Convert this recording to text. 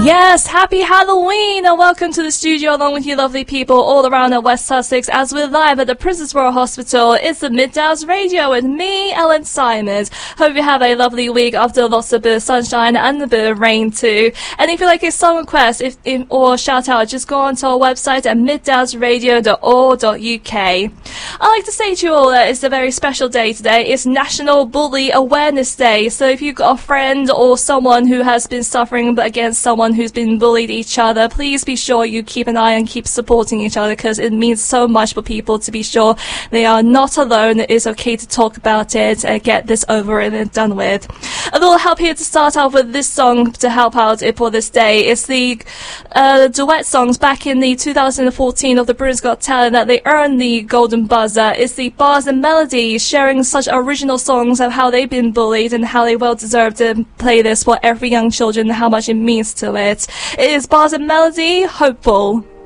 Yes, happy Halloween and welcome to the studio along with you lovely people all around at West Sussex as we're live at the Princess Royal Hospital. It's the Middays Radio with me, Ellen Simons. Hope you have a lovely week after lots of bit of sunshine and a bit of rain too. And if you like a song request or shout out, just go onto our website at middaysradio.org.uk. I'd like to say to you all that it's a very special day today. It's National Bully Awareness Day. So if you've got a friend or someone who has been suffering against someone who's been bullied each other, please be sure you keep an eye and keep supporting each other because it means so much for people to be sure they are not alone. It is okay to talk about it and get this over and done with. A little help here to start off with this song to help out for this day. It's the duet songs back in the 2014 of the Britain's Got Talent that they earned the Golden Buzzer. It's the Bars and Melodies sharing such original songs of how they've been bullied and how they well deserve to play this for every young children and how much it means to it. It is Bars and Melody, Hopeful.